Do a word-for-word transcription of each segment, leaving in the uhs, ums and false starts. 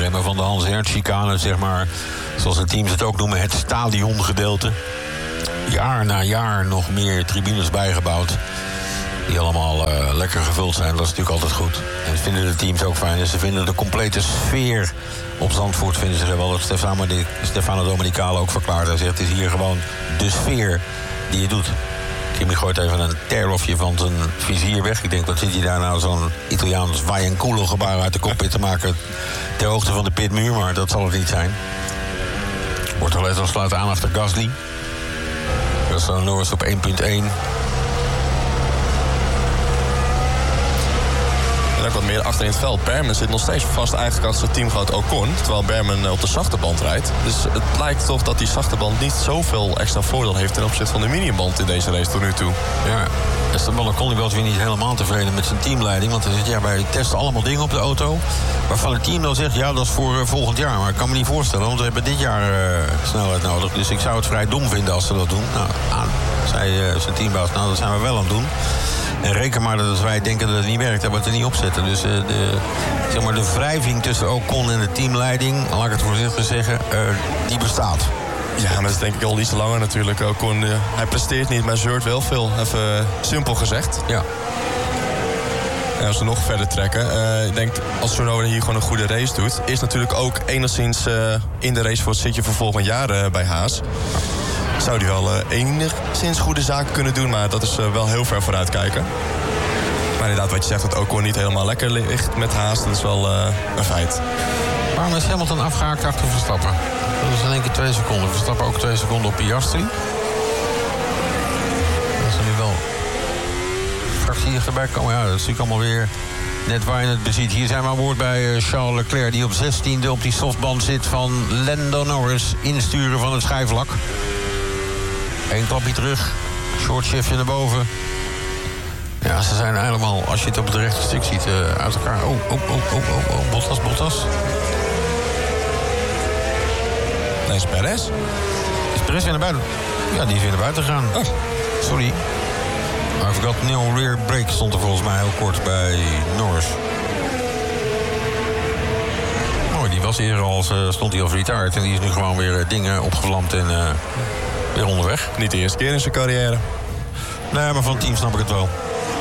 remmen van de Hans Ernst chicane, zeg maar, zoals de teams het ook noemen, het stadiongedeelte. Jaar na jaar nog meer tribunes bijgebouwd, die allemaal uh, lekker gevuld zijn. Dat is natuurlijk altijd goed. En dat vinden de teams ook fijn. En ze vinden de complete sfeer op Zandvoort vinden ze wel. Dat Stefano, Stefano Domenicali ook verklaart. Hij zegt, het is hier gewoon de sfeer die je doet. Jimmy gooit even een terlofje van zijn vizier weg. Ik denk, wat zit hij daar nou zo'n Italiaans Vajenculo gebaar uit de cockpit te maken ter hoogte van de pitmuur, maar dat zal het niet zijn. Bortoleto sluit aan achter Gasly. Russell en Norris op één punt één. En ook wat meer achter in het veld. Berman zit nog steeds vast eigenlijk als zijn teamgenoot Ocon, terwijl Berman op de zachte band rijdt. Dus het lijkt toch dat die zachte band niet zoveel extra voordeel heeft ten opzichte van de mediumband in deze race tot nu toe. Ja, Esteban Ocon was weer niet helemaal tevreden met zijn teamleiding. Want hij zegt, ja, wij testen allemaal dingen op de auto waarvan het team dan zegt, ja, dat is voor uh, volgend jaar. Maar ik kan me niet voorstellen, want we hebben dit jaar uh, snelheid nodig. Dus ik zou het vrij dom vinden als ze dat doen. Nou, aan, zei uh, zijn teambaas, nou, dat zijn we wel aan het doen. En reken maar dat als wij denken dat het niet werkt, dat we het er niet op zetten. Dus uh, de, zeg maar, de wrijving tussen Ocon en de teamleiding, laat ik het voorzichtig zeggen, uh, die bestaat. Ja, maar dat is denk ik al iets te langer natuurlijk. Ocon, uh, hij presteert niet, maar zeurt wel veel. Even uh, simpel gezegd. Ja. En als we nog verder trekken, uh, ik denk als Tsunoda hier gewoon een goede race doet, is natuurlijk ook enigszins uh, in de race voor het zitje voor volgend jaar uh, bij Haas. Zou die wel uh, enigszins goede zaken kunnen doen, maar dat is uh, wel heel ver vooruit kijken. Maar inderdaad, wat je zegt, dat Ocon niet helemaal lekker ligt met Haas, dat is wel uh, een feit. Waarom is Hamilton afgehaakt achter Verstappen? Dat is in één keer twee seconden. Verstappen ook twee seconden op Piastri. Dat is nu wel straks hier erbij komen. Ja, dat is natuurlijk allemaal weer net waar je het beziet. Hier zijn we aan boord bij Charles Leclerc, die op zestiende op die softband zit van Lando Norris. Insturen van het schijfvlak. Eén klapje terug. Short shiftje naar boven. Ja, ze zijn helemaal, als je het op het rechte stuk ziet, uh, uit elkaar. Oh, oh, oh, oh, oh, oh. Bottas, Bottas. Nee, is Perez. Is Perez weer naar buiten? Ja, die is weer naar buiten gegaan. Oh. Sorry. Maar ik vergat, no rear brake stond er volgens mij heel kort bij Norris. Mooi, die was eerder al, stond hij al retired. En die is nu gewoon weer dingen opgevlamd en uh, weer onderweg. Niet de eerste keer in zijn carrière. Nee, maar van het team snap ik het wel.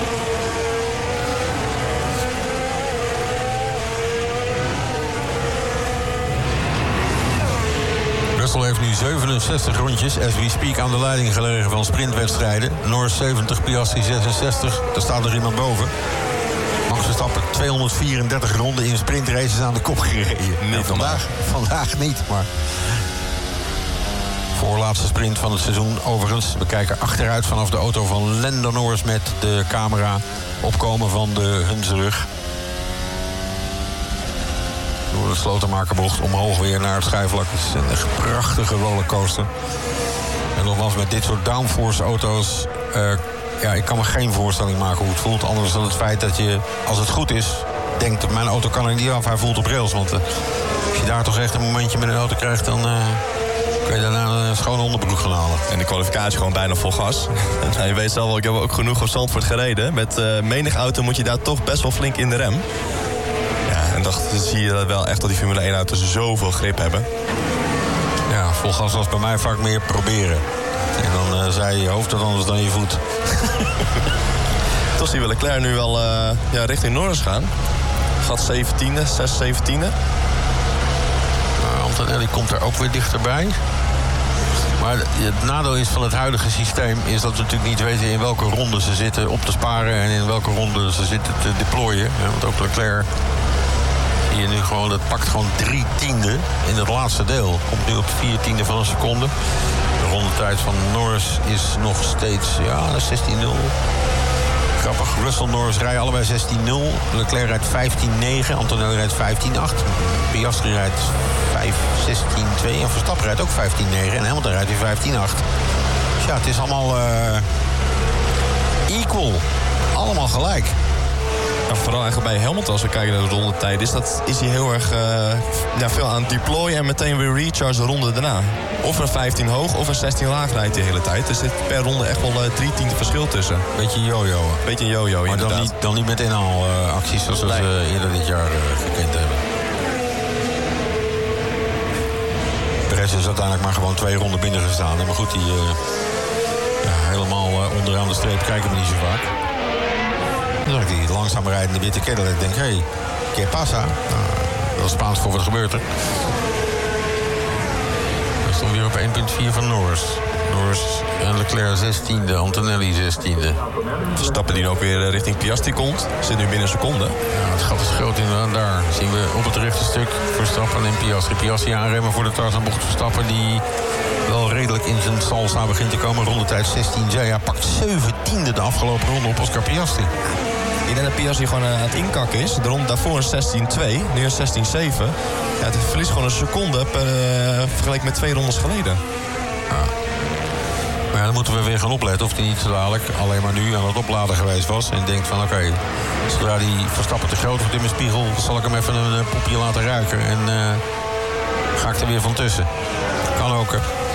Russell heeft nu zevenenzestig rondjes, as we speak, aan de leiding gelegen van sprintwedstrijden. Norris zeventig, Piastri zesenzestig. Daar staat er iemand boven. Max Verstappen tweehonderdvierendertig ronden in sprintraces aan de kop gereden. Nee, vandaag, vandaag niet, maar voorlaatste sprint van het seizoen. Overigens, we kijken achteruit vanaf de auto van Lando Norris met de camera opkomen van de Hunsrug. Door de slotenmakerbocht omhoog weer naar het schijfvlak. Het is een echt prachtige rollercoaster. En nogmaals, met dit soort downforce auto's, Uh, ja, ik kan me geen voorstelling maken hoe het voelt. Anders dan het feit dat je, als het goed is, denkt dat mijn auto kan er niet af. Hij voelt op rails. Want uh, als je daar toch echt een momentje met een auto krijgt, dan Uh, kun je daarna een schone onderbroek gaan halen. En de kwalificatie gewoon bijna vol gas. En je weet zelf wel, ik heb ook genoeg op Zandvoort gereden. Met uh, menig auto moet je daar toch best wel flink in de rem. Ja, en dan zie je wel echt dat die Formule één auto's zoveel grip hebben. Ja, vol gas was bij mij vaak meer proberen. En dan uh, zei je hoofd wat anders dan je voet. Toch zien we Leclerc nu wel uh, ja, richting Norris gaan. Gaat zeventiende, zes zeventiende. Uh, Antonelli komt er ook weer dichterbij. Maar het nadeel is van het huidige systeem is dat we natuurlijk niet weten in welke ronde ze zitten op te sparen en in welke ronde ze zitten te deployen. Ja, want ook Leclerc, die nu gewoon, dat pakt gewoon drie tiende in het laatste deel. Komt nu op vier tiende van een seconde. De rondetijd van Norris is nog steeds, ja, zestien nul. Grappig, Russell Norris rijden allebei zestien nul. Leclerc rijdt vijftien negen. Antonelli rijdt vijftien acht. Piastri rijdt vijf zestien twee. En Verstappen rijdt ook vijftien negen. En Hamilton rijdt weer vijftien acht. Dus ja, het is allemaal uh, equal. Allemaal gelijk. Ja, vooral eigenlijk bij Hamilton, als we kijken naar de rondetijd, is, dat, is hij heel erg uh, ja, veel aan het deployen en meteen weer recharge de ronde daarna. Of een vijftien hoog of een zestien laag rijdt de hele tijd. Dus er zit per ronde echt wel uh, drie tiende verschil tussen. Beetje jojo. Beetje een jojo, maar inderdaad. Dan niet, dan niet met inhaalacties uh, zoals nee. we uh, eerder dit jaar uh, gekend hebben. uiteindelijk maar gewoon twee ronden binnen gestaan. Maar goed, die uh, ja, helemaal uh, onderaan de streep kijken we niet zo vaak. Dan zag ik die langzaam rijdende witte Cadillac. Ik denk, hé, hey, ¿qué pasa? Nou, dat is Spaans voor wat gebeurt er. Dat is dan weer op één komma vier van Norris. Norris en Leclerc zestiende, Antonelli zestiende. Verstappen die ook weer richting Piastri komt. Zit nu binnen een seconde. Ja, het gat is groot inderdaad. Daar zien we op het rechte stuk Verstappen en Piastri. Piastri aanremmen voor de Tarzanbocht. Verstappen die wel redelijk in zijn salsa begint te komen. Rondetijd zestien. Hij pakt zeventiende de afgelopen ronde op Oscar Piastri. Ik denk dat Piastri gewoon aan het inkakken is. De ronde daarvoor een zestien twee, nu een zestien zeven. Ja, het verliest gewoon een seconde per, uh, vergeleken met twee rondes geleden. Ja. Maar ja, dan moeten we weer gaan opletten of hij niet zo dadelijk alleen maar nu aan het opladen geweest was. En denkt van oké, okay, zodra die Verstappen te groot wordt in mijn spiegel, zal ik hem even een uh, poepje laten ruiken. En uh, ga ik er weer van tussen. Kan ook.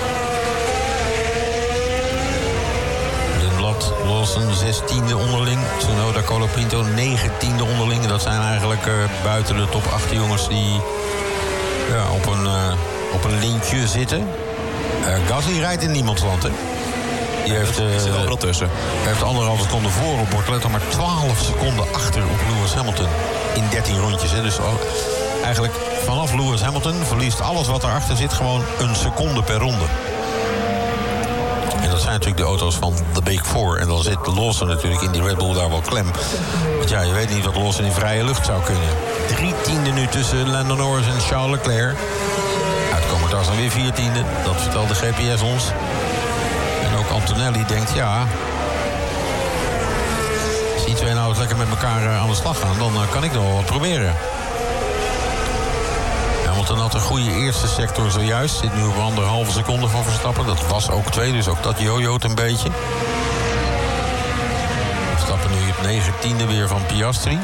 Lindblad, Lawson zestiende onderling. Tsunoda, Colapinto negentiende onderling. Dat zijn eigenlijk uh, buiten de top acht jongens die ja, op, een, uh, op een lintje zitten. Uh, Gasly rijdt in niemandsland, hè? Die heeft, uh, zit overal tussen. heeft anderhalve seconde voor op Bortoleto, maar twaalf seconden achter op Lewis Hamilton. In dertien rondjes, hè? Dus al, eigenlijk vanaf Lewis Hamilton verliest alles wat erachter zit gewoon een seconde per ronde. En dat zijn natuurlijk de auto's van de Big Four. En dan zit Lawson natuurlijk in die Red Bull daar wel klem. Want ja, je weet niet wat Lawson in vrije lucht zou kunnen. Drie tiende nu tussen Lando Norris en Charles Leclerc. Uitkomen daar dan weer viertiende. Dat vertelt de G P S ons. En ook Antonelli denkt, ja, als die twee nou eens lekker met elkaar aan de slag gaan, dan kan ik nog wel wat proberen. Hamilton had een goede eerste sector zojuist. Zit nu op anderhalve seconde van Verstappen. Dat was ook twee, dus ook dat jojoot een beetje. Verstappen nu op negentiende weer van Piastri.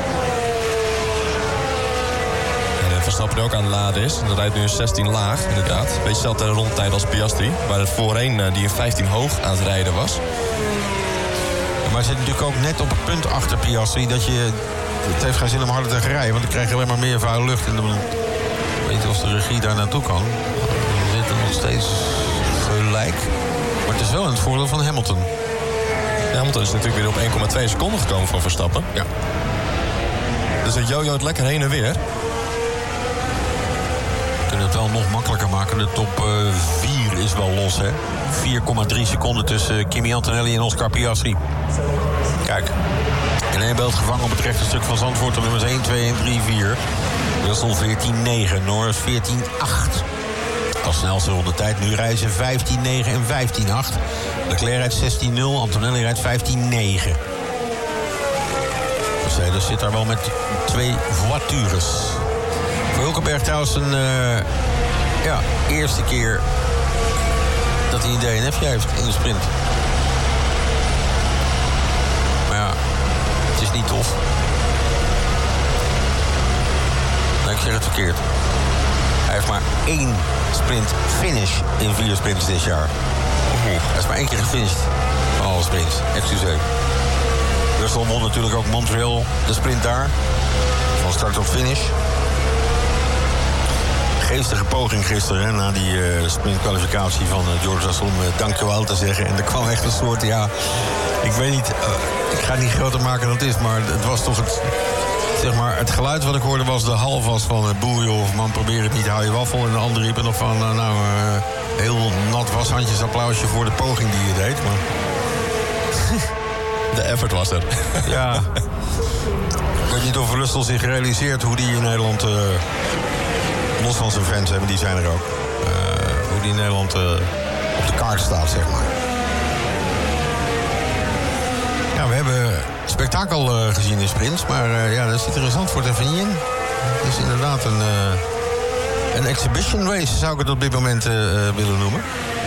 Verstappen die ook aan het laden is. Dat rijdt nu een zestien laag, inderdaad. Beetje dezelfde rondtijd als Piastri. Waar het voorheen uh, die een vijftien hoog aan het rijden was. Maar hij zit natuurlijk ook net op het punt achter Piastri dat je... Het heeft geen zin om harder te gaan rijden, want dan krijg je alleen maar meer vuile lucht. En dan weet je of de regie daar naartoe kan. We zitten nog steeds gelijk. Maar het is wel in het voordeel van Hamilton. Ja, Hamilton is natuurlijk weer op één komma twee seconden gekomen van Verstappen. Ja. Dus het jojoot lekker heen en weer. We kunnen het wel nog makkelijker maken. De top vier uh, is wel los, hè. vier komma drie seconden tussen Kimi Antonelli en Oscar Piastri. Kijk. In één beeld gevangen op het rechte stuk van Zandvoort. De nummers één, twee en drie, vier. Russell veertien negen, Norris veertien acht. Als snelste rondetijd nu reizen vijftien negen en vijftien acht. Leclerc rijdt zestien nul, Antonelli rijdt vijftien negen. Mercedes zit daar wel met twee voitures. Voor Hulkenberg trouwens een uh, ja, eerste keer dat hij een D N F'je heeft in de sprint. Maar ja, het is niet tof. Nee, ik zeg het verkeerd. Hij heeft maar één sprint finish in vier sprints dit jaar. Hij is maar één keer gefinished van alle sprints. Excuseer. Russell won natuurlijk ook Montreal, de sprint daar. Van start tot finish. Geestige poging gisteren, hè, na die uh, sprintkwalificatie van uh, George Russell, om uh, dankjewel te zeggen. En er kwam echt een soort, ja, ik weet niet, uh, ik ga het niet groter maken dan het is, maar het was toch het, zeg maar, het geluid wat ik hoorde was de halfwas van uh, boer, joh, of man, probeer het niet, hou je waffel. En de andere riep er nog van, uh, nou, uh, heel nat washandjes applausje voor de poging die je deed, maar... De effort was er. Ja. Ik weet niet of Russell zich realiseert hoe die in Nederland... Uh, los van zijn fans hebben, die zijn er ook. Uh, hoe die in Nederland uh, op de kaart staat, zeg maar. Ja, we hebben spektakel uh, gezien in sprints, maar uh, ja, dat zit er in Zandvoort even niet in. Het is inderdaad een, uh, een exhibition race, zou ik het op dit moment uh, willen noemen.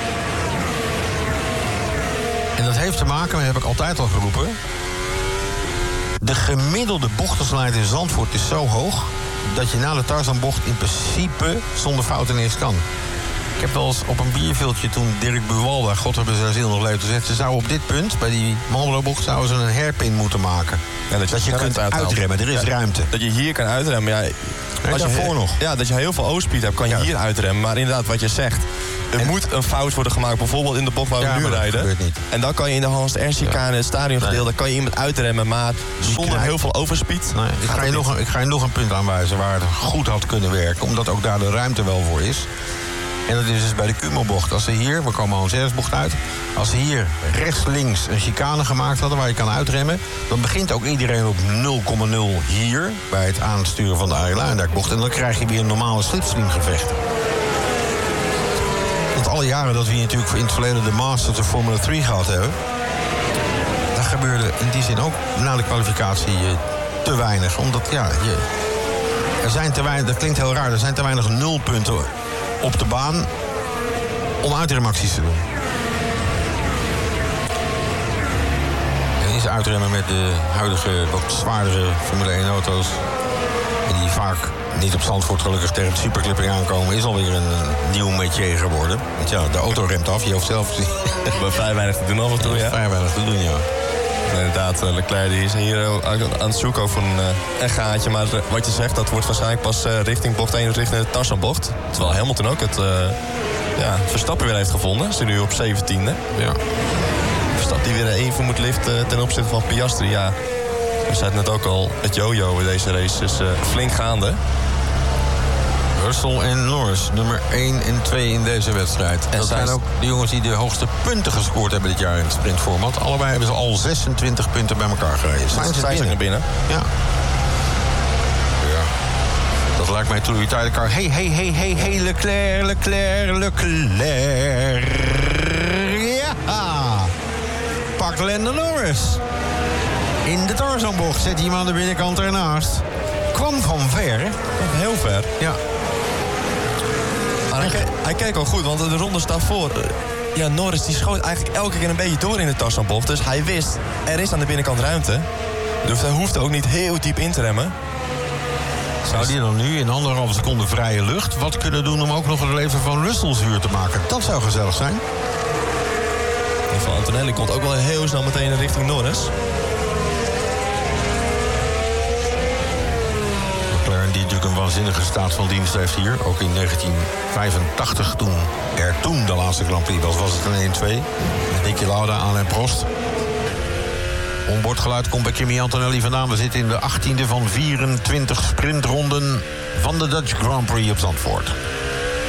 En dat heeft te maken, dat heb ik altijd al geroepen... de gemiddelde bochtensnelheid in Zandvoort is zo hoog... dat je na de Tarzanbocht in principe zonder fouten eerst kan. Ik heb wel eens op een bierveeltje toen Dirk Buwalda, God hebben zijn ziel nog leuk gezegd... ze zouden op dit punt, bij die Marlboro-bocht, zouden ze een hairpin moeten maken. Ja, dat je, dat je kunt uitremmen. uitremmen, er is ja, ruimte. Dat je hier kan uitremmen, ja... Nee, als je daarvoor nog. Ja, dat je heel veel O-speed hebt, kan je Ja. hier uitremmen. Maar inderdaad, wat je zegt, er En- moet een fout worden gemaakt. Bijvoorbeeld in de bocht waar we Ja, nu maar dat rijden. gebeurt niet. En dan kan je in de Hans Ernst-chicane, het stadiongedeelte, kan je iemand uitremmen. Maar zonder krijg- heel veel overspeed. Nee, ik, gaat ga je het nog niet. een, ik ga je nog een punt aanwijzen waar het goed had kunnen werken. Omdat ook daar de ruimte wel voor is. En dat is dus bij de Kumelbocht. Als ze hier, we komen Hans Ernstbocht uit. Als ze hier rechts-links een chicane gemaakt hadden waar je kan uitremmen. Dan begint ook iedereen op nul komma nul hier. Bij het aansturen van de Arie Luijendijkbocht. En dan krijg je weer een normale slipstreamgevecht. Want alle jaren dat we hier natuurlijk in het verleden de Masters of Formula drie gehad hebben. Dat gebeurde in die zin ook na de kwalificatie eh, te weinig. Omdat, ja, je, er zijn te weinig, dat klinkt heel raar, er zijn te weinig nulpunten op de baan om uitremacties te doen. En is uitremmen met de huidige, wat zwaardere Formule één auto's... en die vaak niet op Zandvoort gelukkig tegen de superclipping aankomen... is alweer een, een nieuw métier geworden. Want ja, de auto remt af, je hoeft zelf... We hebben vrij weinig te doen af en toe, ja. Vrij weinig te doen, ja. Inderdaad, eh, Leclerc die is hier ook aan aan het zoeken over een, eh, een gaatje. Maar eh, wat je zegt, dat wordt waarschijnlijk pas eh, richting bocht één... richting de Tarzanbocht. Terwijl Hamilton ook het eh, ja, Verstappen weer heeft gevonden. Is hij nu op zeventiende. Ja. Verstappen die weer even moet liften ten opzichte van Piastri. Ja, we zeiden net ook al, het yo-yo in deze race is uh, flink gaande. Russell en Norris, nummer één en twee in deze wedstrijd. En dat zij- zijn ook de jongens die de hoogste punten gescoord hebben dit jaar in het sprintformat. Allebei hebben ze al zesentwintig punten bij elkaar gereden. Zijn ze Zij zijn er binnen. Ja. Ja. Dat lijkt mij toen tijd elkaar. Hey, hey, hey, hey, hey, Leclerc, Leclerc, Leclerc. Ja. Pakt Lando Norris. In de Tarzanbocht zet hij hem aan de binnenkant ernaast. Kwam van ver, hè? Heel ver. Ja. Maar hij, ke- hij keek al goed, want de ronde staat voor. Uh, Ja, Norris die schoot eigenlijk elke keer een beetje door in de Tarzanbocht. Dus hij wist, er is aan de binnenkant ruimte. Dus hij hoefde ook niet heel diep in te remmen. Zou die dan nu in anderhalve seconde vrije lucht wat kunnen doen om ook nog het leven van Russell zuur te maken? Dat zou gezellig zijn. En van Antonelli komt ook wel heel snel meteen richting Norris. McLaren die natuurlijk een waanzinnige staat van dienst heeft hier. Ook in negentien vijfentachtig, toen er toen de laatste Grand Prix was, was het een één twee. Met Niki Lauda, Alain Prost. Onboardgeluid komt bij Kimi Antonelli vandaan. We zitten in de achttiende van vierentwintig sprintronden van de Dutch Grand Prix op Zandvoort.